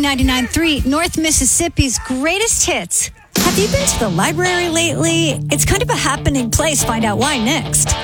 99.3, North Mississippi's greatest hits. Have you been to the library lately? It's kind of a happening place. Find out why next.